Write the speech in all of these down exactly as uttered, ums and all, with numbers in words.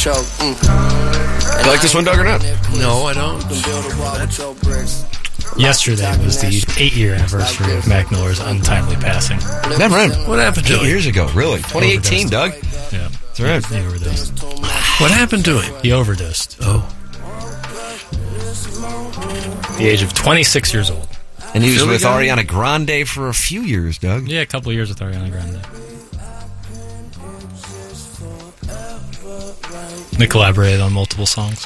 choke. Mm. You like this one, Doug, or not? No, I don't. Yesterday was the eight-year anniversary of Mac Miller's untimely passing. Never mind. What happened to Eight him? years ago, really. twenty eighteen, Doug. Yeah. That's right. He overdosed. What happened to him? He overdosed. Oh. At the age of twenty-six years old. And he was Philly with guy? Ariana Grande for a few years, Doug. Yeah, a couple of years with Ariana Grande. They collaborated on multiple songs.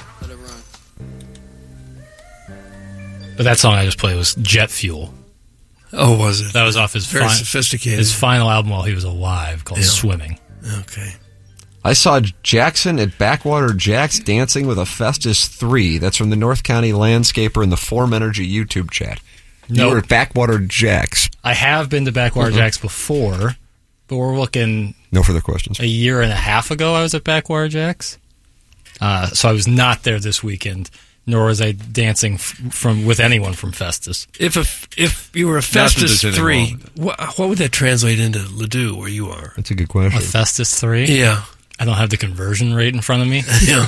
But that song I just played was Jet Fuel. Oh, was it? That was off his, Very fi- sophisticated. his final album while he was alive called Yeah. Swimming. Okay. I saw Jackson at Backwater Jack's dancing with a Festus three. That's from the North County Landscaper in the Form Energy YouTube chat. You Nope. were at Backwater Jack's. I have been to Backwater Mm-hmm. Jack's before, but we're looking No further questions. a year and a half ago I was at Backwater Jack's. Uh, so I was not there this weekend, nor was I dancing f- from with anyone from Festus. If a, if you were a that Festus there's anything three, wrong with what, what would that translate into Ladue, where you are? That's a good A question. Festus three? Yeah. I don't have the conversion rate in front of me, Yeah.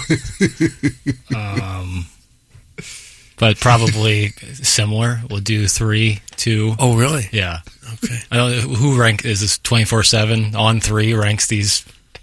um, but probably similar. We'll do three, two. Oh, really? Yeah. Okay. I don't know who rank is this twenty-four seven on three ranks these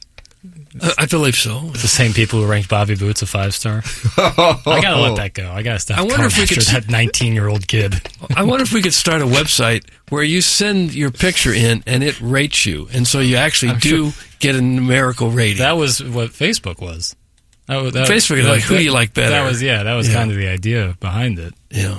Uh, I believe so. the same people who ranked Bobby Boots a five star. I gotta let that go. I gotta stop. I wonder coming if we after could s- that nineteen year old kid. I wonder if we could start a website where you send your picture in and it rates you, and so you actually I'm do get a numerical rating. That was what Facebook was. That was that, Facebook is that- like, who do you like better? That was yeah. That was Yeah. kind of the idea behind it. yeah.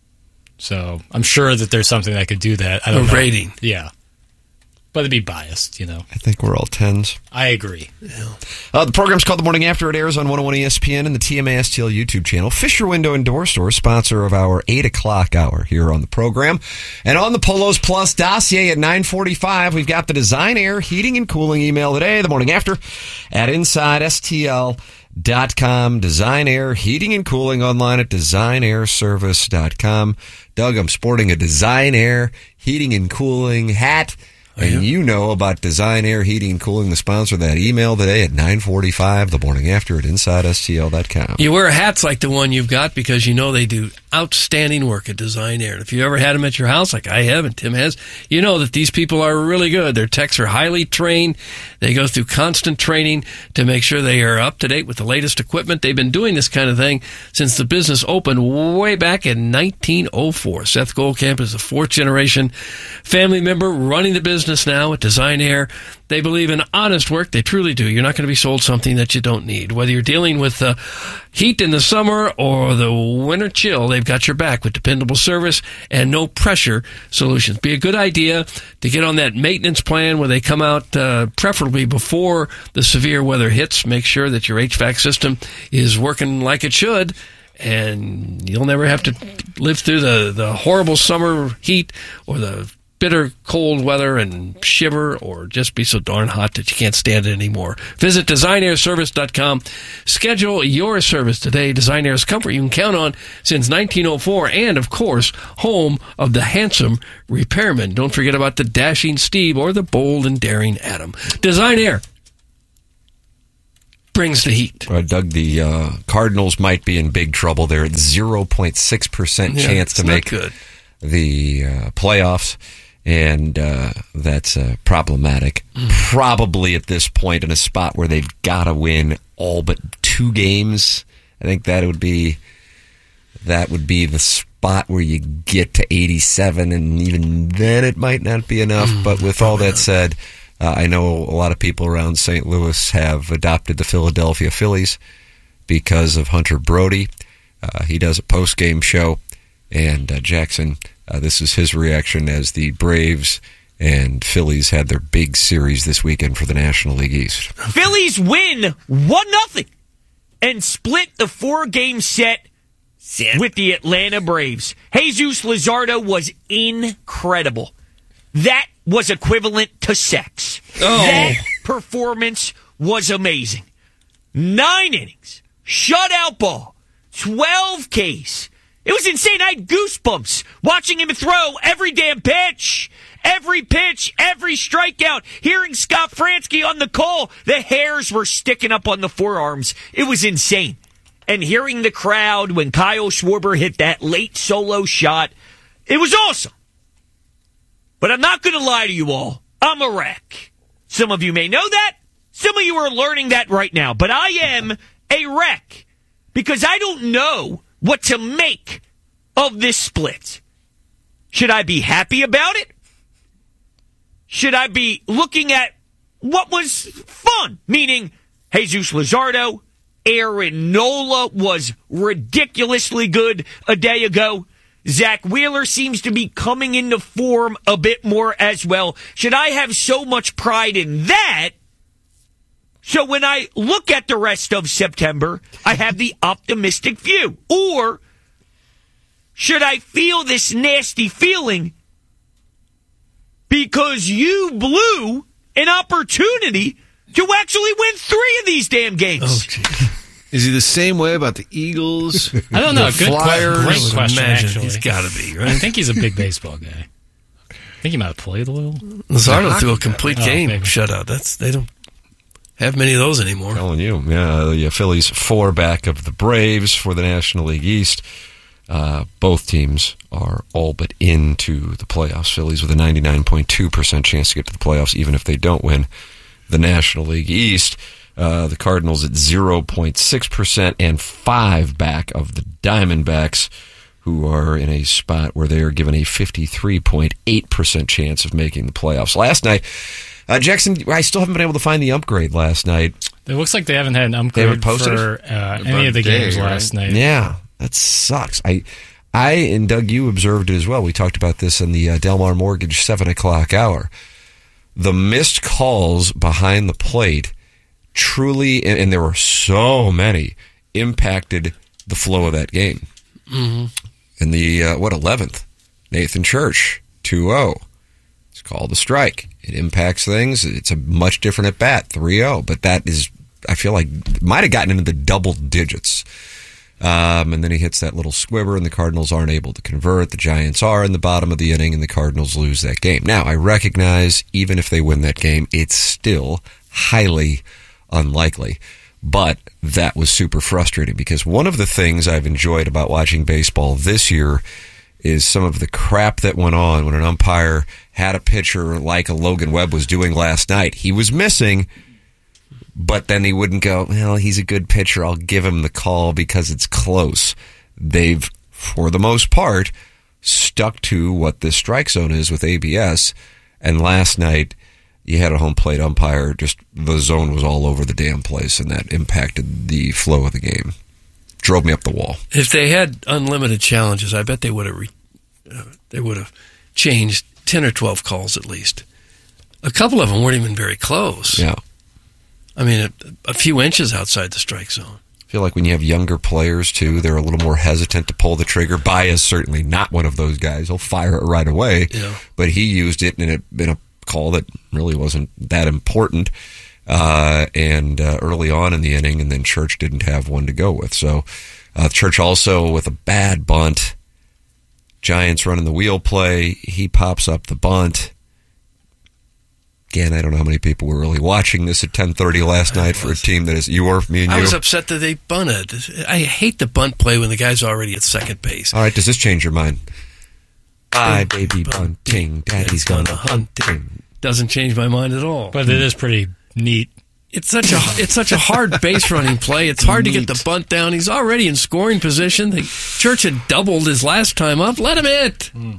So I'm sure that there's something that could do that. I A don't know. rating. Yeah, but it'd be biased. You know. I think we're all tens. I agree. Uh, the program's called The Morning After. It airs on one oh one E S P N and the T M A S T L YouTube channel. Fisher Window and Door Store, sponsor of our eight o'clock hour here on the program. And on the Polos Plus dossier at nine forty-five, we've got the Design Air Heating and Cooling email today, The Morning After, at inside S T L dot com. Design Air Heating and Cooling online at design air service dot com. Doug, I'm sporting a Design Air Heating and Cooling hat. And you know about Design Air Heating and Cooling, the sponsor of that email today at nine forty-five, the morning after at inside S T L dot com. You wear hats like the one you've got because you know they do outstanding work at Design Air. And if you ever had them at your house, like I have and Tim has, you know that these people are really good. Their techs are highly trained. They go through constant training to make sure they are up to date with the latest equipment. They've been doing this kind of thing since the business opened way back in nineteen oh four. Seth Goldcamp is a fourth generation family member running the business now at Design Air. They believe in honest work. They truly do. You're not going to be sold something that you don't need. Whether you're dealing with uh, heat in the summer or the winter chill, they've got your back with dependable service and no pressure solutions. Be a good idea to get on that maintenance plan where they come out uh, preferably before the severe weather hits. Make sure that your H V A C system is working like it should, and you'll never have to live through the, the horrible summer heat or the bitter cold weather and shiver or just be so darn hot that you can't stand it anymore. Visit design air service dot com. Schedule your service today. Design Air's comfort you can count on since nineteen oh four and, of course, home of the handsome repairman. Don't forget about the dashing Steve or the bold and daring Adam. Design Air brings the heat. Uh, Doug, the uh, Cardinals might be in big trouble. They're at zero point six percent Yeah, chance it's to not make good. the uh, playoffs. And uh, that's uh, problematic. Mm. Probably at this point in a spot where they've got to win all but two games. I think that would be that would be the spot where you get to eighty-seven, and even then it might not be enough. Mm, but with all that said, uh, I know a lot of people around Saint Louis have adopted the Philadelphia Phillies because of Hunter Brody. Uh, he does a post-game show, and uh, Jackson... Uh, this is his reaction as the Braves and Phillies had their big series this weekend for the National League East. Phillies win one nothing and split the four-game set with the Atlanta Braves. Jesus Luzardo was incredible. That was equivalent to sex. Oh. That performance was amazing. Nine innings, shutout ball, twelve Ks. It was insane. I had goosebumps watching him throw every damn pitch. Every pitch, every strikeout. Hearing Scott Fransky on the call, the hairs were sticking up on the forearms. It was insane. And hearing the crowd when Kyle Schwarber hit that late solo shot, it was awesome. But I'm not going to lie to you all. I'm a wreck. Some of you may know that. Some of you are learning that right now. But I am a wreck because I don't know what to make of this split. Should I be happy about it? Should I be looking at what was fun? Meaning, Jesus Luzardo, Aaron Nola was ridiculously good a day ago. Zach Wheeler seems to be coming into form a bit more as well. Should I have so much pride in that? So when I look at the rest of September, I have the optimistic view. Or should I feel this nasty feeling because you blew an opportunity to actually win three of these damn games? Oh, geez. Is he the same way about the Eagles? I don't know. The Good Flyers? question. Great question, Imagine. actually. He's got to be, right? I think he's a big baseball guy. I think he might have played a little. Luzardo threw a complete Oh, game maybe. shutout. That's They don't have many of those anymore. Telling you, yeah, the Phillies four back of the Braves for the National League East. Uh, both teams are all but into the playoffs. Phillies with a ninety-nine point two percent chance to get to the playoffs, even if they don't win the National League East. Uh, the Cardinals at zero point six percent and five back of the Diamondbacks, who are in a spot where they are given a fifty-three point eight percent chance of making the playoffs. Last night, uh, Jackson, I still haven't been able to find the upgrade last night. It looks like they haven't had an upgrade haven't posted for uh, any of the day, games right? last night. Yeah, that sucks. I, I and Doug, you observed it as well. We talked about this in the uh, Del Mar Mortgage seven o'clock hour. The missed calls behind the plate truly, and, and there were so many, impacted the flow of that game. Mm-hmm. In the, uh, what, eleventh, Nathan Church, two oh. It's called a strike. It impacts things. It's a much different at bat, three oh. But that is, I feel like, might have gotten into the double digits. Um, and then he hits that little squibber, and the Cardinals aren't able to convert. The Giants are in the bottom of the inning, and the Cardinals lose that game. Now, I recognize, even if they win that game, it's still highly unlikely. But that was super frustrating, because one of the things I've enjoyed about watching baseball this year is some of the crap that went on when an umpire had a pitcher like a Logan Webb was doing last night. He was missing, but then he wouldn't go, well, he's a good pitcher, I'll give him the call because it's close. They've, for the most part, stuck to what this strike zone is with A B S, and last night you had a home plate umpire, just the zone was all over the damn place, and that impacted the flow of the game. Drove me up the wall. If they had unlimited challenges, I bet they would have re- uh, they would have changed ten or twelve calls at least. A couple of them weren't even very close. Yeah. I mean, a, a few inches outside the strike zone. I feel like when you have younger players, too, they're a little more hesitant to pull the trigger. Baez certainly not one of those guys. He'll fire it right away. Yeah. But But he used it in a, in a call that really wasn't that important. Uh, and uh, early on in the inning, and then Church didn't have one to go with. So uh, Church also with a bad bunt. Giants running the wheel play. He pops up the bunt. Again, I don't know how many people were really watching this at ten thirty last night for a team that is you or me and you. I was upset that they bunted. I hate the bunt play when the guy's already at second base. All right, does this change your mind? Bye, baby bunting. Daddy's gonna hunting. Doesn't change my mind at all. But it is pretty neat. It's such a it's such a hard base running play. It's hard to get the bunt down. He's already in scoring position. The Church had doubled his last time up. Let him hit. Mm.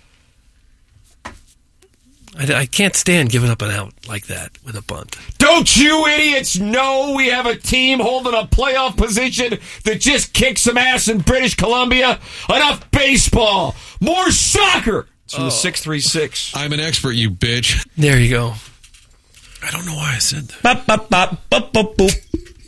I, I can't stand giving up an out like that with a bunt. Don't you idiots know we have a team holding a playoff position that just kicks some ass in British Columbia? Enough baseball. More soccer. It's from the six three six. I'm an expert, you bitch. There you go. I don't know why I said that. Bop, bop, bop, bop, bop, boop.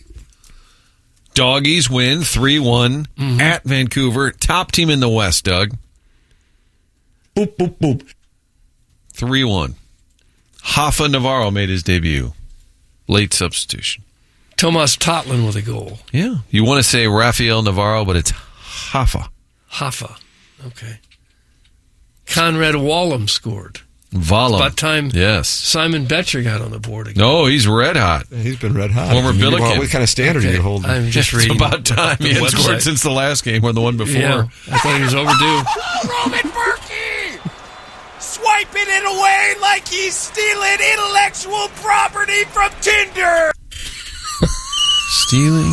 Doggies win three one Mm-hmm. at Vancouver. Top team in the West, Doug. Boop, boop, boop. three one. Rafa Navarro made his debut. Late substitution. Tomas Totlin with a goal. Yeah. You want to say Rafael Navarro, but it's Rafa. Hoffa. Okay. Conrad Wallem scored. Vollem. About time Yes. Simon Betcher got on the board again. No, he's red hot. He's been red hot. Former You- Billiken. What kind of standard Okay, are you holding? I'm just It's reading. about time. He the hadn't scored website. since the last game or the one before. Yeah, I thought he was overdue. Roman Berkey! Swiping it away like he's stealing intellectual property from Tinder! Stealing.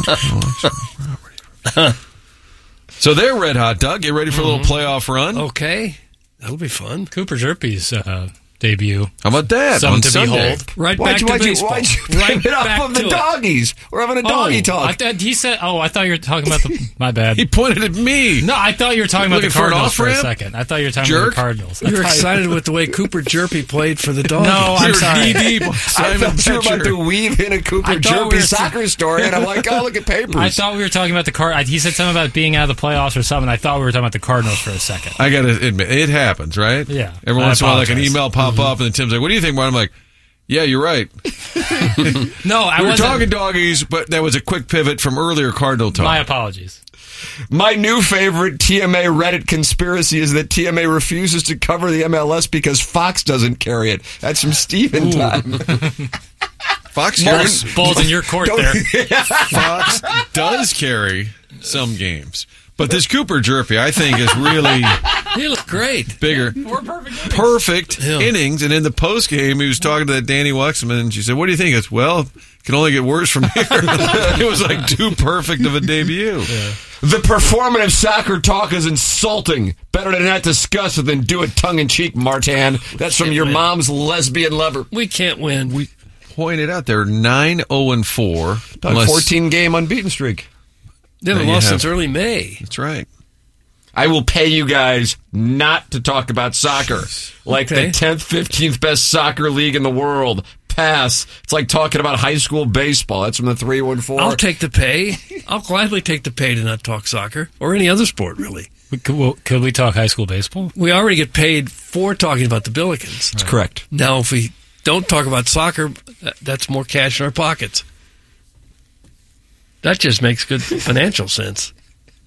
So they're red hot, Doug. Get ready for a little playoff run. Okay, that'll be fun. Cooper Jerpy's uh, debut. How about that? Something on to Sunday? behold. Right Why'd back you, to why'd you, baseball. why'd you right pick it back off of the to it. doggies? We're having a doggy I talk. thought he said. Oh, I thought you were talking about the. My bad. He pointed at me. No, I thought you were talking about the Looking for an Cardinals for a off-ramp? second. I thought you were talking Jerk. about the Cardinals. I You were thought- excited with the way Cooper Jerpy played for the Dodgers. No, I'm You're sorry. knee-deep. I Simon thought you were about Betcher. to weave in a Cooper I thought Jerpy we were- soccer story, and I'm like, oh, look at papers. I thought we were talking about the Card. He said something about being out of the playoffs or something. I thought we were talking about the Cardinals for a second. I got to admit, it happens, right? Yeah. Every I once in a while, like an apologize. email pop up, and then Tim's like, what do you think, Martin? I'm like, yeah, you're right. No, I We were wasn't. talking doggies, but that was a quick pivot from earlier Cardinal talk. My apologies. My new favorite T M A Reddit conspiracy is that T M A refuses to cover the M L S because Fox doesn't carry it. That's from Steven time. Fox, Martin- carries- Balls in your court Don't- there. Fox does carry some games. But this Cooper Jerpy, I think, is really He looked great. bigger. Perfect Yeah. innings. And in the post game, he was talking to that Danny Wexman, and she said, what do you think? It's, well, it can only get worse from here. It was like too perfect of a debut. The performative soccer talk is insulting. Better to not discuss it than do it tongue-in-cheek, Martin. That's from your mom's lesbian lover. We can't win. We pointed out they're nine oh and four. Doug, fourteen-game unbeaten streak. They haven't There you lost have- since early May. That's right. I will pay you guys not to talk about soccer. Like Okay. the tenth, fifteenth best soccer league in the world. Pass. It's like talking about high school baseball. That's from the three one four. I'll take the pay. I'll gladly take the pay to not talk soccer or any other sport, really. We- Could, well, could we talk high school baseball? We already get paid for talking about the Billikens. That's correct. Now, if we don't talk about soccer, that- that's more cash in our pockets. That just makes good financial sense.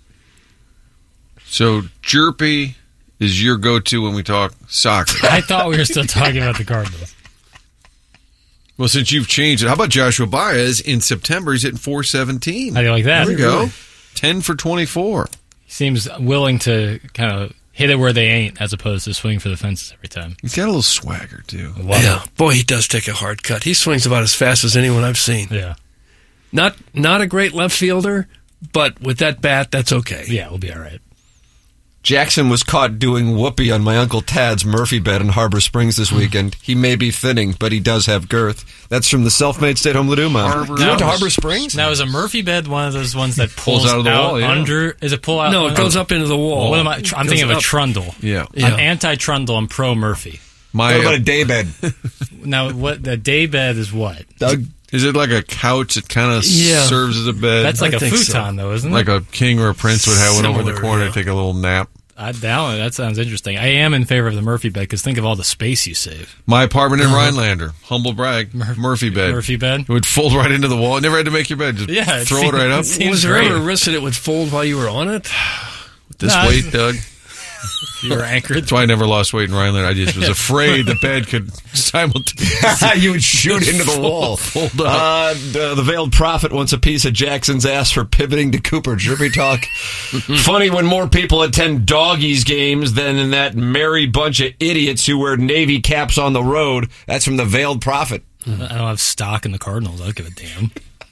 So Jerpy is your go-to when we talk soccer. I thought we were still talking about the Cardinals. Well, since you've changed it, how about Joshua Baez in September? He's hitting four seventeen. How do you like that? There we go. ten for twenty-four. He seems willing to kind of hit it where they ain't as opposed to swing for the fences every time. He's got a little swagger, too. Wow. Yeah, boy, he does take a hard cut. He swings about as fast as anyone I've seen. Yeah. Not not a great left fielder, but with that bat, that's okay. Yeah, we'll be all right. Jackson was caught doing whoopee on my Uncle Tad's Murphy bed in Harbor Springs this weekend. He may be thinning, but he does have girth. That's from the self-made stay-at-home Laduma. Harbor- You went to Now- Harbor Springs? Now, is a Murphy bed one of those ones that pulls, Pulls out of the wall, yeah. under? Is it pull out? No, it goes up into the wall. What am I? tr- I'm Goes thinking of a up. trundle. Yeah. Yeah. I'm anti-trundle. I'm pro Murphy. My, What about uh, a daybed? Now, what the day bed is what? Doug? is it like a couch that kind of Yeah. serves as a bed? That's like I a think futon, so. though, isn't like it? a king or a prince would have one over the Similar, corner yeah. to take a little nap. I down. That sounds interesting. I am in favor of the Murphy bed because think of all the space you save. My apartment in Rhinelander, humble brag, Murphy bed. Murphy bed? It would fold right into the wall. Never had to make your bed. Just Yeah, it throw it right up. seems- Was there great. ever a risk that it would fold while you were on it? This No, weight, Doug. You were anchored. That's why I never lost weight in Rhinelander. I just was afraid the bed could simultaneously You would shoot into the wall. fold up. Uh, the, the veiled prophet wants a piece of Jackson's ass for pivoting to Cooper Jerpy talk. Funny when more people attend doggies games than in that merry bunch of idiots who wear Navy caps on the road. That's from the veiled prophet. I don't have stock in the Cardinals. I don't give a damn.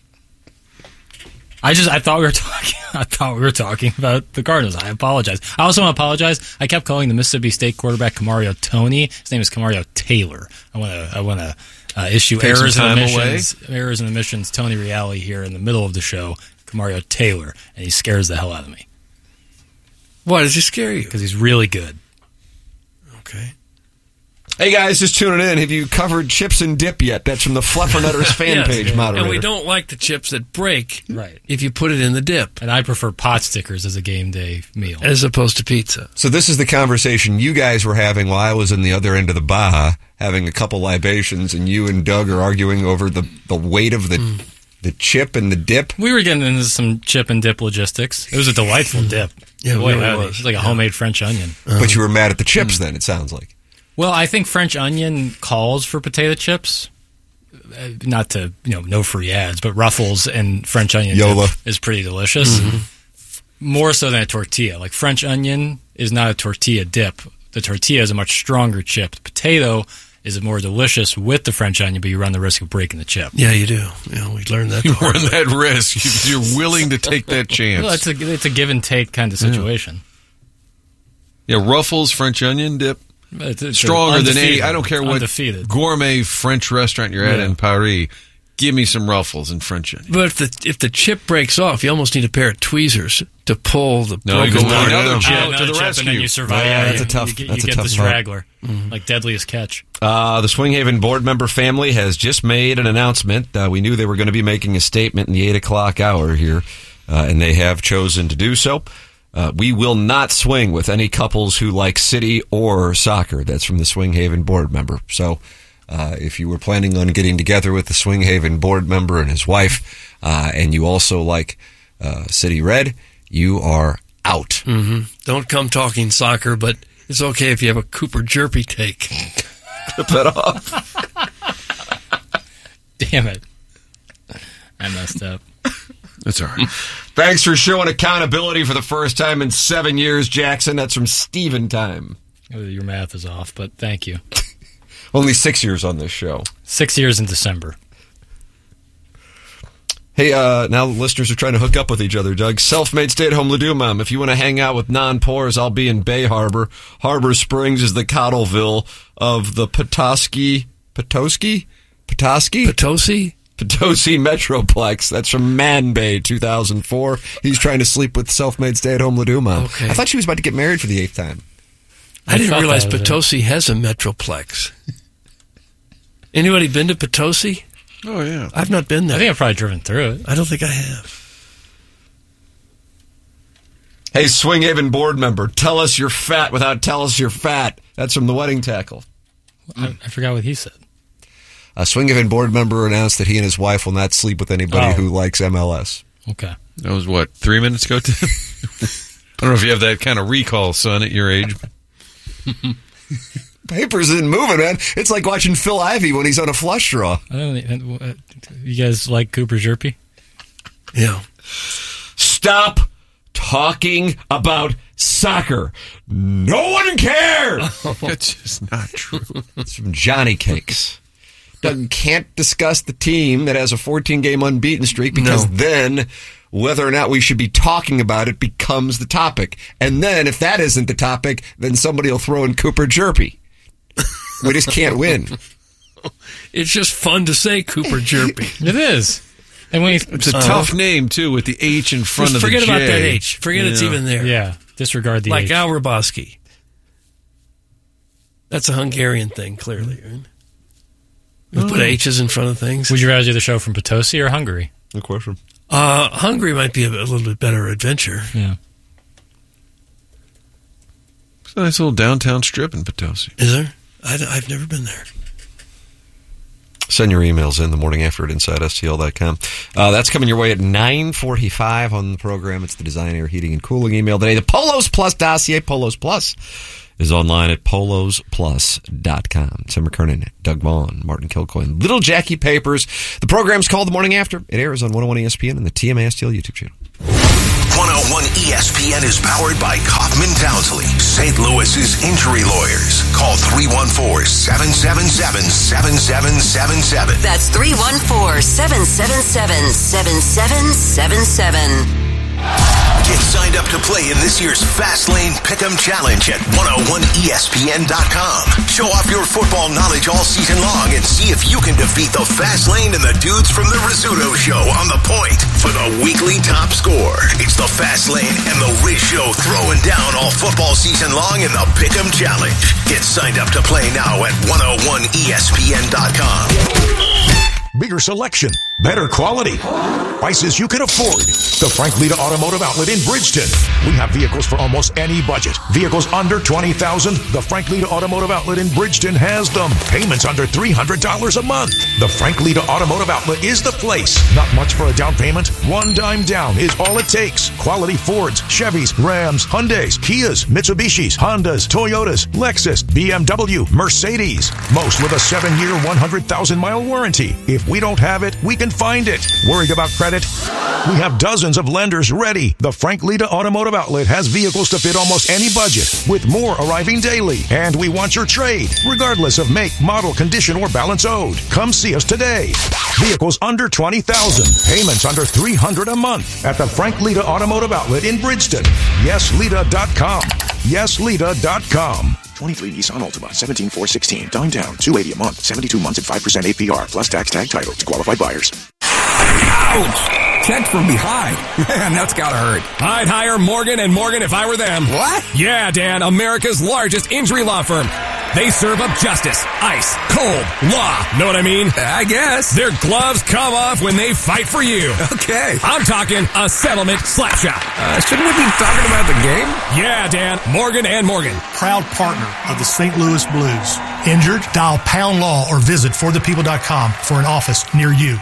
I just I thought we were talking I thought we were talking about the Cardinals. I apologize. I also want to apologize. I kept calling the Mississippi State quarterback Kamario Tony. His name is Kamario Taylor. I want to I want to uh, issue Take some errors and time omissions. Errors and omissions. Tony Reale here in the middle of the show. Kamario Taylor, and he scares the hell out of me Why does he scare you? because he's really good. Okay. Hey guys, just tuning in. Have you covered chips and dip yet? That's from the Fluffernutters fan Yes, page moderator. And we don't like the chips that break Right. if you put it in the dip And I prefer pot stickers as a game day meal. as opposed to pizza. So this is the conversation you guys were having while I was in the other end of the Baja, having a couple libations, and you and Doug are arguing over the, the weight of the the chip and the dip. We were getting into some chip and dip logistics. It was a delightful dip. Yeah, Boy, it really howdy. was. It's like a homemade French onion. But you were mad at the chips then, it sounds like. Well, I think French onion calls for potato chips. Uh, Not to, you know, no free ads, but Ruffles and French onion Yola. dip is pretty delicious. More so than a tortilla. Like French onion is not a tortilla dip. The tortilla is a much stronger chip. The potato is more delicious with the French onion, but you run the risk of breaking the chip. Yeah, you do. You know, we learned that. You the hard run way. that risk. You- You're willing to take that chance. Well, it's a it's a give and take kind of situation. Yeah, Ruffles French onion dip. It's, it's Stronger than any. undefeated. I don't care what Undefeated. gourmet French restaurant you're at Yeah. in Paris. Give me some Ruffles and French onion. But if the if the chip breaks off, you almost need a pair of tweezers to pull the No, you broken go part another out. chip Yeah, to another the chip, rescue. and then you survive. Yeah, Yeah, that's a you- tough- You get, that's you a get tough the vote. straggler, like deadliest catch. Uh, the Swing Haven board member family has just made an announcement. Uh, we knew they were going to be making a statement in the eight o'clock hour here, uh, and they have chosen to do so. Uh, we will not swing with any couples who like city or soccer. That's from the Swing Haven board member. So uh, if you were planning on getting together with the Swing Haven board member and his wife, uh, and you also like uh, City Red, you are out. Don't come talking soccer, but it's okay if you have a Cooper Jerpy take. Clip that off. Damn it. I messed up. That's all right. Thanks for showing accountability for the first time in seven years, Jackson. That's from Steven Time. Your math is off, but thank you. Only six years on this show. Six years in December. Hey, uh, now the listeners are trying to hook up with each other, Doug. Self-made stay-at-home Ladue Mom. If you want to hang out with non-pores, I'll be in Bay Harbor. Harbor Springs is the Cottleville of the Petoskey, Petoskey? Petoskey? Potosi? Potosi Metroplex. That's from Man Bay, two thousand four. He's trying to sleep with self-made stay-at-home Ladue Mom. Okay. I thought she was about to get married for the eighth time. I, didn't thought realize that was it. Potosi has a Metroplex. Anybody been to Potosi? Oh, yeah. I've not been I there. think I've probably driven through it. I don't think I have. Hey, Swing Haven board member, tell us you're fat without tell us you're fat. That's from the Wedding Tackle. I, I forgot what he said. A Swing Haven board member announced that he and his wife will not sleep with anybody Oh. who likes M L S. Okay. That was what, three minutes ago? Tim? I don't know if you have that kind of recall, son, at your age. Papers isn't moving, man. It's like watching Phil Ivey when he's on a flush draw. I don't, uh, you guys like Cooper Jerpy? Yeah. Stop talking about soccer. No one cares. That's just not true. It's from Johnny Cakes. Doug can't discuss the team that has a fourteen-game unbeaten streak because No. then whether or not we should be talking about it becomes the topic. And then if that isn't the topic, then somebody will throw in Cooper Jerpy. We just can't win. It's just fun to say Cooper Jerpy. It is. And when you, It's a tough name, too, with the H in front Just of the J. forget about that H. Forget it's Yeah. even there. yeah, disregard the Like H. Al Raboski. That's a Hungarian thing, clearly. Right? We put H's in front of things. Would you rather do the show from Potosi or Hungary? No question. Uh, Hungary might be a, a little bit better adventure. Yeah. It's a nice little downtown strip in Potosi. Is there? I, have never been there. Send your emails in the morning after at inside S T L dot com. Uh, that's coming your way at nine forty-five on the program. It's the Design, Air, Heating, and Cooling email today. The Polos Plus dossier, Polos Plus, is online at polos plus dot com. Tim McKernan, Doug Vaughn, Martin Kilcoyne, Little Jackie Papers. The program's called The Morning After. It airs on one oh one E S P N and the T M A S T L YouTube channel. one oh one E S P N is powered by Kaufman Townsley, Saint Louis's injury lawyers. Call three one four, seven seven seven, seven seven seven seven. That's three one four, seven seven seven, seven seven seven seven. Get signed up to play in this year's Fast Lane Pick'em Challenge at one oh one E S P N dot com. Show off your football knowledge all season long and see if you can defeat the Fast Lane and the dudes from the Rizzuto Show on the point for the weekly top score. It's the Fast Lane and the Riz Show throwing down all football season long in the Pick'em Challenge. Get signed up to play now at one oh one E S P N dot com. bigger selection, better quality, prices you can afford. The Frank Lita Automotive Outlet in Bridgeton. We have vehicles for almost any budget. Vehicles under twenty thousand dollars. The Frank Lita Automotive Outlet in Bridgeton has them. Payments under three hundred dollars a month. The Frank Lita Automotive Outlet is the place. Not much for a down payment. One dime down is all it takes. Quality Fords, Chevys, Rams, Hyundais, Kias, Mitsubishis, Hondas, Toyotas, Lexus, B M W, Mercedes. Most with a seven-year, one hundred thousand mile warranty. If we don't have it, we can find it. Worried about credit? We have dozens of lenders ready. The Frank Lita Automotive Outlet has vehicles to fit almost any budget, with more arriving daily. And we want your trade, regardless of make, model, condition, or balance owed. Come see us today. Vehicles under twenty thousand dollars. Payments under three hundred dollars a month at the Frank Lita Automotive Outlet in Bridgeton. yes lita dot com. yes lita dot com. twenty-three Nissan Altima, seventeen four sixteen. Dime down, two hundred eighty dollars a month, seventy-two months at five percent A P R, plus tax tag title to qualified buyers. Ouch! Checked from behind. Man, that's gotta hurt. I'd hire Morgan and Morgan if I were them. What? Yeah, Dan, America's largest injury law firm. They serve up justice, ice, cold, law. Know what I mean? I guess. Their gloves come off when they fight for you. Okay. I'm talking a settlement slap shot. Uh, shouldn't we be talking about the game? Yeah, Dan, Morgan and Morgan. Proud partner of the Saint Louis Blues. Injured? Dial Pound Law or visit for the people dot com for an office near you.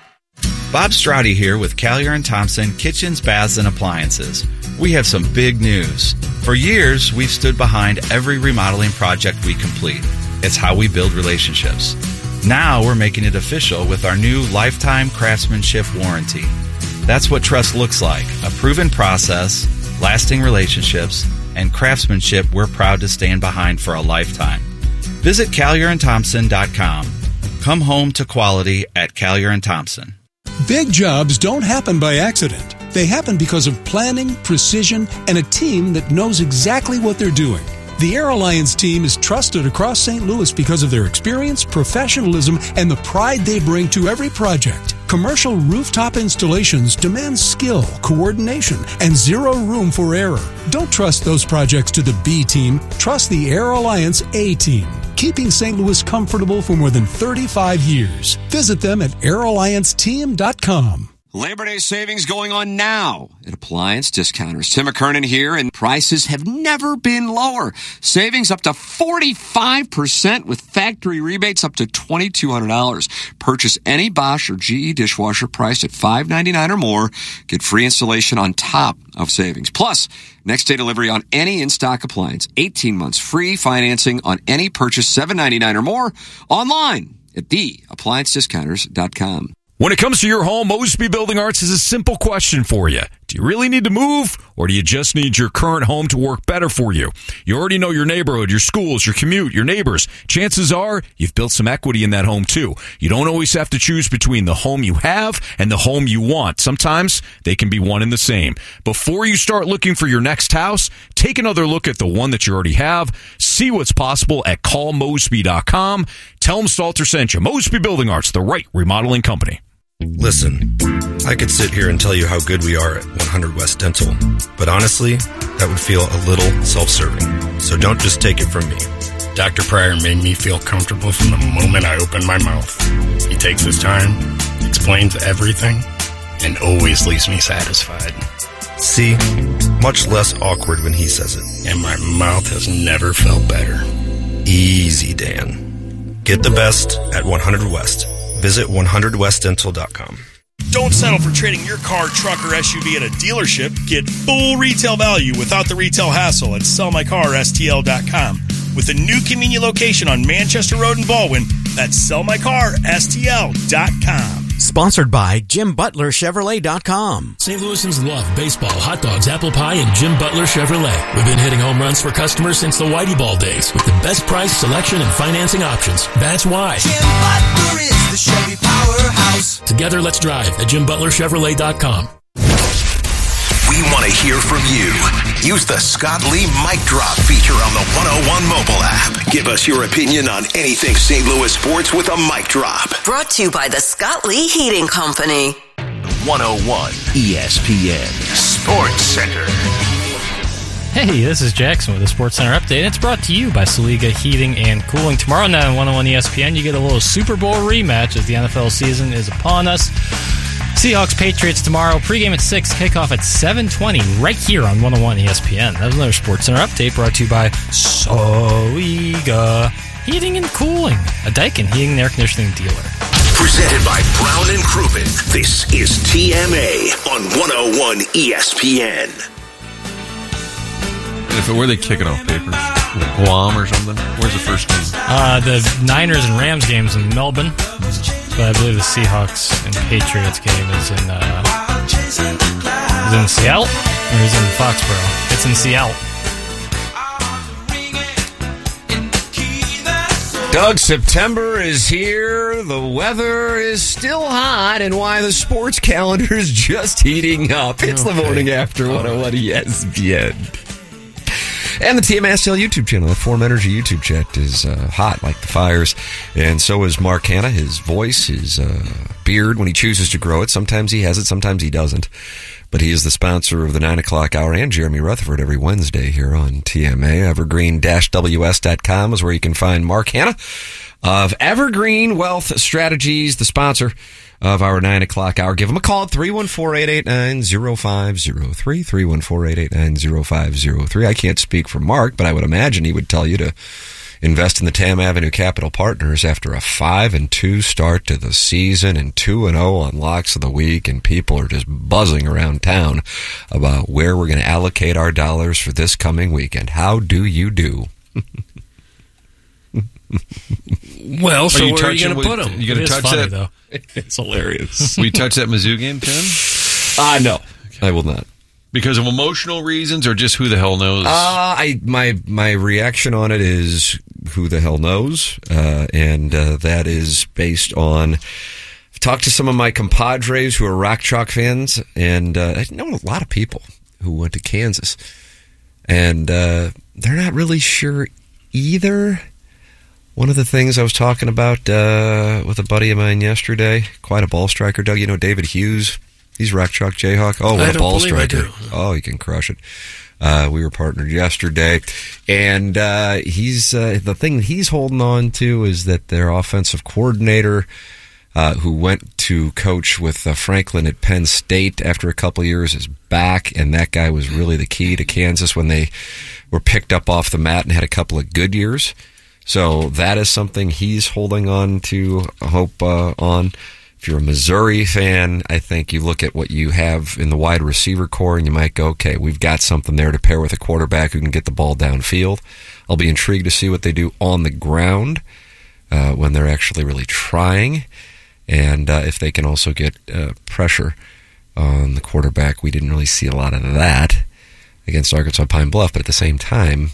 Bob Strati here with Callier and Thompson Kitchens, Baths, and Appliances. We have some big news. For years, we've stood behind every remodeling project we complete. It's how we build relationships. Now we're making it official with our new lifetime craftsmanship warranty. That's what trust looks like. A proven process, lasting relationships, and craftsmanship we're proud to stand behind for a lifetime. Visit Callier and Thompson dot com. Come home to quality at Callier and Thompson. Big jobs don't happen by accident. They happen because of planning, precision, and a team that knows exactly what they're doing. The Air Alliance team is trusted across Saint Louis because of their experience, professionalism, and the pride they bring to every project. Commercial rooftop installations demand skill, coordination, and zero room for error. Don't trust those projects to the B team. Trust the Air Alliance A team, keeping Saint Louis comfortable for more than thirty-five years. Visit them at air alliance team dot com. Labor Day savings going on now at Appliance Discounters. Tim McKernan here, and prices have never been lower. Savings up to forty-five percent with factory rebates up to two thousand two hundred dollars. Purchase any Bosch or G E dishwasher priced at five ninety-nine or more. Get free installation on top of savings. Plus, next day delivery on any in-stock appliance. eighteen months free financing on any purchase, seven ninety-nine or more. Online at the appliance discounters dot com. When it comes to your home, Mosby Building Arts has a simple question for you. Do you really need to move, or do you just need your current home to work better for you? You already know your neighborhood, your schools, your commute, your neighbors. Chances are you've built some equity in that home, too. You don't always have to choose between the home you have and the home you want. Sometimes they can be one and the same. Before you start looking for your next house, take another look at the one that you already have. See what's possible at call mosby dot com. Tell them Stalter sent you. Mosby Building Arts, the right remodeling company. Listen, I could sit here and tell you how good we are at one hundred West Dental, but honestly, that would feel a little self-serving. So don't just take it from me. Doctor Pryor made me feel comfortable from the moment I opened my mouth. He takes his time, explains everything, and always leaves me satisfied. See? Much less awkward when he says it. And my mouth has never felt better. Easy, Dan. Get the best at one hundred West. Visit one hundred west dental dot com. Don't settle for trading your car, truck, or S U V at a dealership. Get full retail value without the retail hassle at sell my car S T L dot com. With a new convenient location on Manchester Road in Baldwin, that's sell my car S T L dot com. Sponsored by Jim Butler Chevrolet dot com. Saint Louisans love baseball, hot dogs, apple pie, and Jim Butler Chevrolet. We've been hitting home runs for customers since the Whitey Ball days with the best price, selection, and financing options. That's why Jim Butler is the Chevy powerhouse. Together, let's drive at Jim Butler Chevrolet dot com. We want to hear from you. Use the Scott Lee Mic Drop feature on the one oh one mobile app. Give us your opinion on anything Saint Louis sports with a mic drop. Brought to you by the Scott Lee Heating Company. one oh one E S P N Sports Center. Hey, this is Jackson with the Sports Center Update. It's brought to you by Saliga Heating and Cooling. Tomorrow night on one oh one E S P N, you get a little Super Bowl rematch as the N F L season is upon us. Seahawks Patriots tomorrow, pregame at six, kickoff at seven twenty, right here on one oh one E S P N. That was another Sports Center Update brought to you by Saliga Heating and Cooling, a Daikin heating and air conditioning dealer. Presented by Brown and Crouppen. This is T M A on one oh one E S P N. And if it were they kicking off papers, Guam or something, where's the first game? Uh, the Niners and Rams game's in Melbourne, but I believe the Seahawks and Patriots game is in uh, is it in Seattle or is it in Foxborough? It's in Seattle. Doug, September is here. The weather is still hot, and why the sports calendar is just heating up. It's okay. The morning after one oh one E S P N. And the T M A S T L YouTube channel, the Form Energy YouTube chat, is uh, hot like the fires. And so is Mark Hanna. His voice, his uh, beard, when he chooses to grow it. Sometimes he has it, sometimes he doesn't. But he is the sponsor of the nine o'clock hour and Jeremy Rutherford every Wednesday here on T M A. Evergreen W S dot com is where you can find Mark Hanna of Evergreen Wealth Strategies, the sponsor of our nine o'clock hour. Give him a call at three one four, eight eight nine, zero five zero three, three one four, eight eight nine, zero five zero three. I can't speak for Mark, but I would imagine he would tell you to invest in the Tam Avenue Capital Partners after a five and two start to the season and two and oh on locks of the week, and people are just buzzing around town about where we're going to allocate our dollars for this coming weekend. How do you do? Well, so where are you going to put them? You going to touch funny, that? Though. It's hilarious. Will you touch that Mizzou game, Tim? Uh, no, okay. I will not. Because of emotional reasons, or just who the hell knows? Uh, I my my reaction on it is who the hell knows, uh, and uh, that is based on. I've talked to some of my compadres who are Rock Chalk fans, and uh, I know a lot of people who went to Kansas, and uh, they're not really sure either. One of the things I was talking about uh, with a buddy of mine yesterday, quite a ball striker, Doug. You know David Hughes. He's Rock Chalk Jayhawk. Oh, what I a don't ball believe I striker. do. Oh, he can crush it. Uh, we were partnered yesterday. And uh, he's uh, the thing he's holding on to is that their offensive coordinator, uh, who went to coach with uh, Franklin at Penn State after a couple of years, is back. And that guy was really the key to Kansas when they were picked up off the mat and had a couple of good years. So that is something he's holding on to, hope uh, on. If you're a Missouri fan, I think you look at what you have in the wide receiver core and you might go, okay, we've got something there to pair with a quarterback who can get the ball downfield. I'll be intrigued to see what they do on the ground uh, when they're actually really trying. And uh, if they can also get uh, pressure on the quarterback. We didn't really see a lot of that against Arkansas Pine Bluff, but at the same time,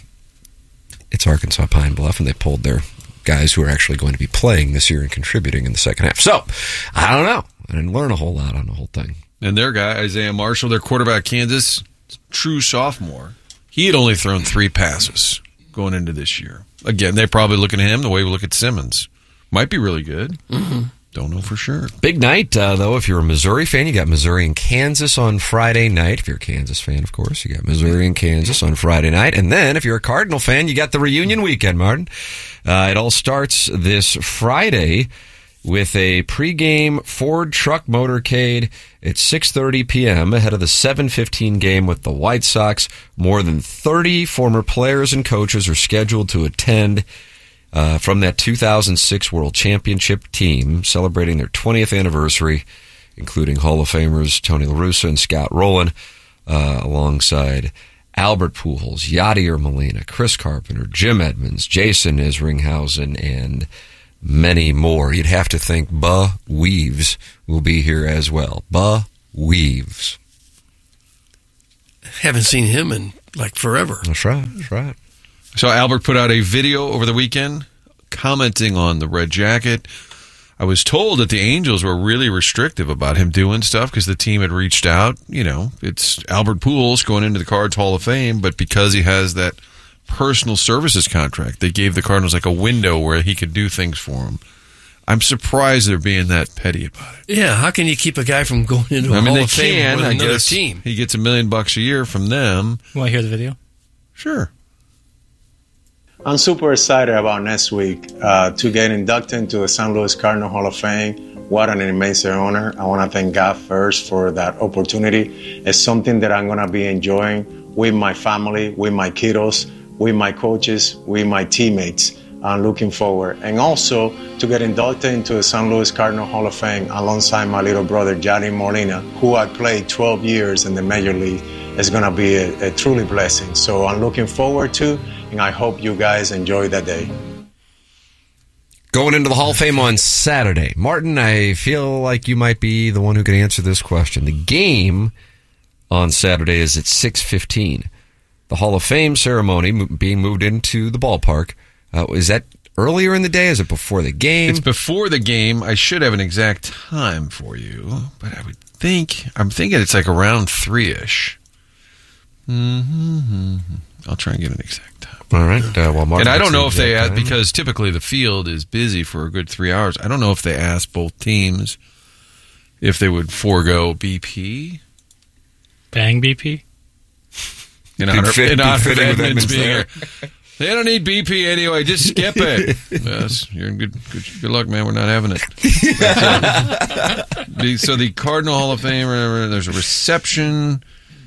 it's Arkansas Pine Bluff, and they pulled their guys who are actually going to be playing this year and contributing in the second half. So, I don't know. I didn't learn a whole lot on the whole thing. And their guy, Isaiah Marshall, their quarterback, Kansas, true sophomore, he had only thrown three passes going into this year. Again, they're probably looking at him the way we look at Simmons. Might be really good. Mm-hmm. Don't know for sure. Big night, uh, though. If you're a Missouri fan, you got Missouri and Kansas on Friday night. If you're a Kansas fan, of course, you got Missouri and Kansas on Friday night. And then, if you're a Cardinal fan, you got the reunion weekend, Martin. Uh, it all starts this Friday with a pregame Ford truck motorcade at six thirty p.m. ahead of the seven fifteen game with the White Sox. More than thirty former players and coaches are scheduled to attend Uh, from that two thousand six World Championship team, celebrating their twentieth anniversary, including Hall of Famers Tony La Russa and Scott Rowland, uh, alongside Albert Pujols, Yadier Molina, Chris Carpenter, Jim Edmonds, Jason Isringhausen, and many more. You'd have to think Buh Weaves will be here as well. Buh Weaves. Haven't seen him in, like, forever. That's right. That's right. So Albert put out a video over the weekend commenting on the red jacket. I was told that the Angels were really restrictive about him doing stuff because the team had reached out. You know, it's Albert Pujols going into the Cards Hall of Fame, but because he has that personal services contract, they gave the Cardinals like a window where he could do things for him. I'm surprised they're being that petty about it. Yeah, how can you keep a guy from going into a I mean, Hall they of Fame can, with I another guess. team? He gets a million bucks a year from them. You want to hear the video? Sure. I'm super excited about next week uh, to get inducted into the Saint Louis Cardinal Hall of Fame. What an amazing honor. I want to thank God first for that opportunity. It's something that I'm going to be enjoying with my family, with my kiddos, with my coaches, with my teammates. I'm looking forward. And also to get inducted into the Saint Louis Cardinal Hall of Fame alongside my little brother, Yadier Molina, who I played twelve years in the Major League. It's going to be a, a truly blessing. So I'm looking forward to, and I hope you guys enjoy that day. Going into the Hall of Fame on Saturday. Martin, I feel like you might be the one who can answer this question. The game on Saturday is at six fifteen. The Hall of Fame ceremony being moved into the ballpark. Uh, is that earlier in the day? Is it before the game? It's before the game. I should have an exact time for you, but I would think, I'm thinking it's like around three-ish. Mm-hmm. I'll try and get an exact time. All right. Uh, well, Martin, and I don't know if they ask, time. because typically the field is busy for a good three hours. I don't know if they ask both teams if they would forego B P. Bang B P? In honor, fit, in honor of Edmonds Edmonds being there. here. They don't need B P anyway. Just skip it. Yes, you're in good, good. Good luck, man. We're not having it. But, uh, so the Cardinal Hall of Fame. There's a reception.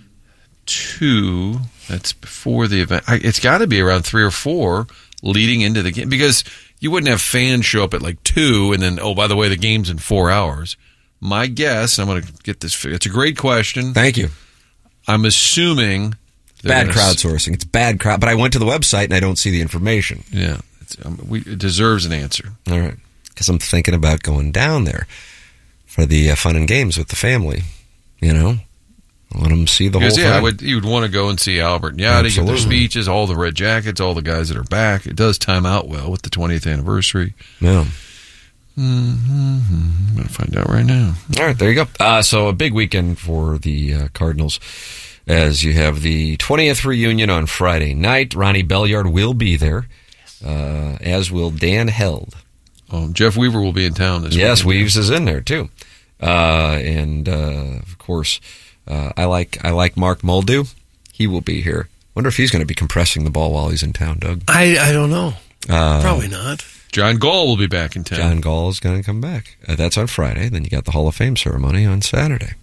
Two. That's before the event. I, it's got to be around three or four leading into the game, because you wouldn't have fans show up at like two and then, oh, by the way, the game's in four hours. My guess, I'm going to get this. It's a great question. Thank you. I'm assuming. Bad crowdsourcing. It's bad crowd. But I went to the website and I don't see the information. Yeah. It's, um, we, it deserves an answer. All right. Because I'm thinking about going down there for the uh, fun and games with the family. You know? Let them see the because, whole yeah, thing. I would, you would want to go and see Albert and Yachty, give their speeches, all the Red Jackets, all the guys that are back. It does time out well with the twentieth anniversary. Yeah. Mm-hmm. I'm going to find out right now. All right, there you go. Uh, so a big weekend for the uh, Cardinals, as you have the twentieth reunion on Friday night. Ronnie Belliard will be there, uh, as will Dan Held. Oh, Jeff Weaver will be in town this week. Yes, Weaves is in there too, uh, and uh, of course, uh, I like I like Mark Muldew. He will be here. Wonder if he's going to be compressing the ball while he's in town, Doug. I I don't know. Uh, Probably not. John Gall will be back in town. John Gall is going to come back. Uh, that's on Friday. Then you got the Hall of Fame ceremony on Saturday.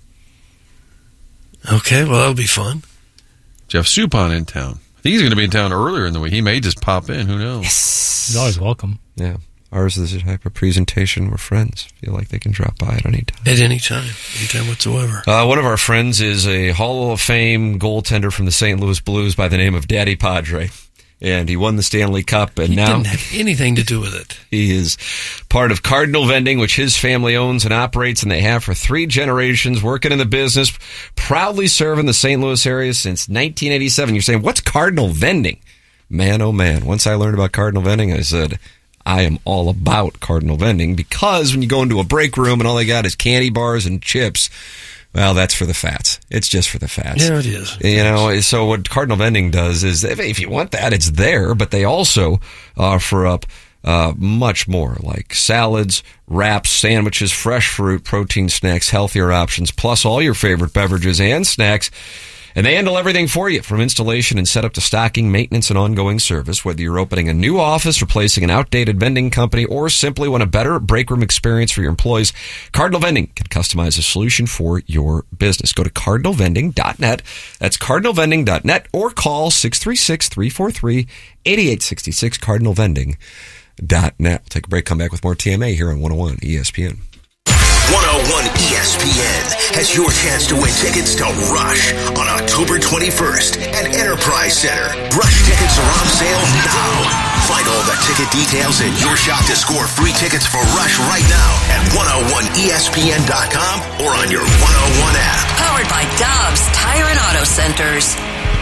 Okay, well, that'll be fun. Jeff Suppan in town. I think he's going to be in town earlier in the week. He may just pop in. Who knows? Yes. He's always welcome. Yeah. Ours is the type of presentation where friends feel like they can drop by at any time. At any time. Any time whatsoever. Uh, one of our friends is a Hall of Fame goaltender from the Saint Louis Blues by the name of Daddy Padre. And he won the Stanley Cup, and he now didn't have anything to do with it. He is part of Cardinal Vending, which his family owns and operates, and they have for three generations, working in the business, proudly serving the Saint Louis area since nineteen eighty-seven. You're saying, what's Cardinal Vending? Man, oh man. Once I learned about Cardinal Vending, I said, I am all about Cardinal Vending, because when you go into a break room and all they got is candy bars and chips, well, that's for the fats. It's just for the fats. Yeah, it is. You know, so what Cardinal Vending does is, if you want that, it's there, but they also offer up uh, much more, like salads, wraps, sandwiches, fresh fruit, protein snacks, healthier options, plus all your favorite beverages and snacks. And they handle everything for you, from installation and setup to stocking, maintenance, and ongoing service. Whether you're opening a new office, replacing an outdated vending company, or simply want a better break room experience for your employees, Cardinal Vending can customize a solution for your business. Go to cardinal vending dot net. That's cardinal vending dot net, or call six three six, three four three, eight eight six six, cardinal vending dot net. We'll take a break, come back with more T M A here on one oh one E S P N. one oh one E S P N has your chance to win tickets to Rush on October twenty-first at Enterprise Center. Rush tickets are on sale now. Find all the ticket details and your shot to score free tickets for Rush right now at one oh one E S P N dot com or on your one oh one app. Powered by Dobbs Tire and Auto Centers.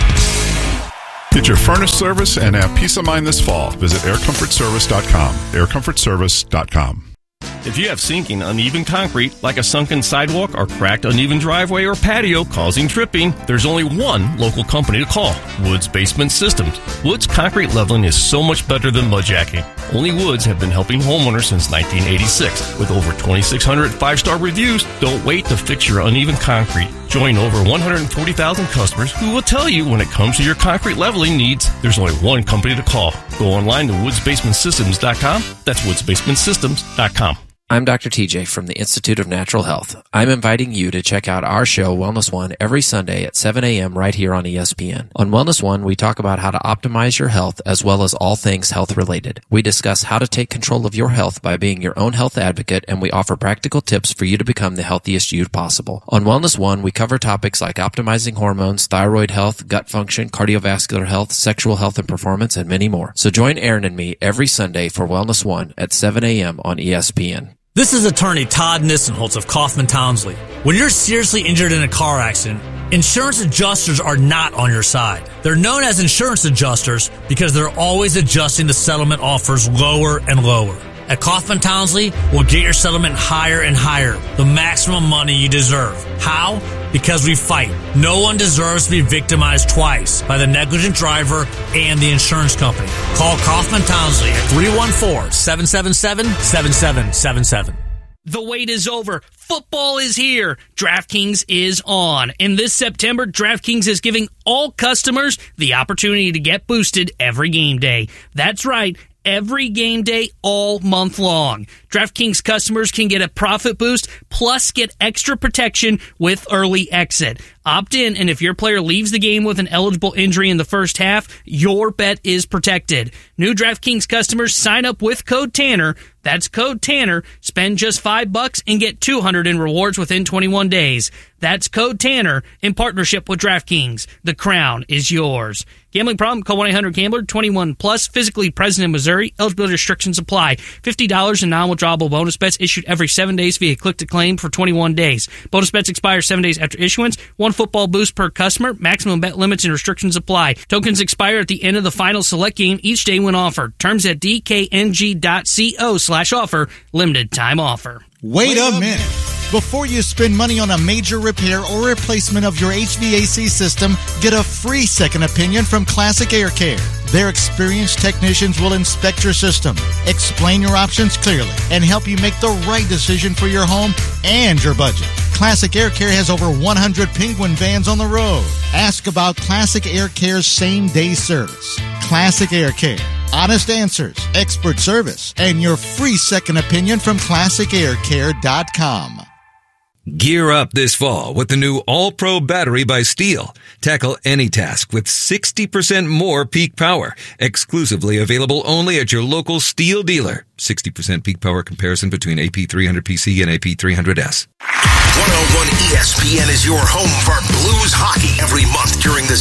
Get your furnace service and have peace of mind this fall. Visit air comfort service dot com. air comfort service dot com. If you have sinking, uneven concrete, like a sunken sidewalk or cracked, uneven driveway or patio causing tripping, there's only one local company to call, Woods Basement Systems. Woods concrete leveling is so much better than mudjacking. Only Woods have been helping homeowners since nineteen eighty-six. With over twenty-six hundred five-star reviews, don't wait to fix your uneven concrete. Join over one hundred forty thousand customers who will tell you when it comes to your concrete leveling needs, there's only one company to call. Go online to woods basement systems dot com. That's woods basement systems dot com. I'm Doctor T J from the Institute of Natural Health. I'm inviting you to check out our show, Wellness One, every Sunday at seven a.m. right here on E S P N. On Wellness One, we talk about how to optimize your health as well as all things health related. We discuss how to take control of your health by being your own health advocate, and we offer practical tips for you to become the healthiest you possible. On Wellness One, we cover topics like optimizing hormones, thyroid health, gut function, cardiovascular health, sexual health and performance, and many more. So join Aaron and me every Sunday for Wellness One at seven a.m. on E S P N. This is attorney Todd Nissenholtz of Kaufman Townsley. When you're seriously injured in a car accident, insurance adjusters are not on your side. They're known as insurance adjusters because they're always adjusting the settlement offers lower and lower. At Kaufman Townsley, we'll get your settlement higher and higher, the maximum money you deserve. How? Because we fight. No one deserves to be victimized twice by the negligent driver and the insurance company. Call Kaufman Townsley at three one four, seven seven seven, seven seven seven seven. The wait is over. Football is here. DraftKings is on. And this September, DraftKings is giving all customers the opportunity to get boosted every game day. That's right. Every game day all month long. DraftKings customers can get a profit boost plus get extra protection with early exit. Opt in, and if your player leaves the game with an eligible injury in the first half, your bet is protected. New DraftKings customers sign up with code Tanner. That's code Tanner. Spend just five bucks and get two hundred in rewards within twenty-one days. That's code Tanner in partnership with DraftKings. The crown is yours. Gambling problem? Call one eight hundred gambler. twenty-one plus. Physically present in Missouri. Eligibility restrictions apply. fifty dollars in non-withdrawable bonus bets issued every seven days via click to claim for twenty-one days. Bonus bets expire seven days after issuance. One football boost per customer. Maximum bet limits and restrictions apply. Tokens expire at the end of the final select game each day when offered. Terms at d k n g dot co slash offer. Limited time offer. Wait a minute. Before you spend money on a major repair or replacement of your H V A C system, get a free second opinion from Classic Air Care. Their experienced technicians will inspect your system, explain your options clearly, and help you make the right decision for your home and your budget. Classic Air Care has over one hundred Penguin vans on the road. Ask about Classic Air Care's same-day service. Classic Air Care. Honest answers, expert service, and your free second opinion from classic air care dot com. Gear up this fall with the new All-Pro battery by Steel. Tackle any task with sixty percent more peak power. Exclusively available only at your local Steel dealer. sixty percent peak power comparison between A P three hundred P C and A P three hundred S. one oh one E S P N is your home for Blues hockey every month during the